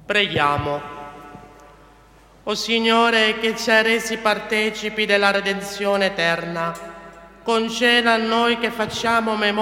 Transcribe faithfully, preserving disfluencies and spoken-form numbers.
Preghiamo. O Signore, che ci hai resi partecipi della redenzione eterna, conceda a noi che facciamo memoria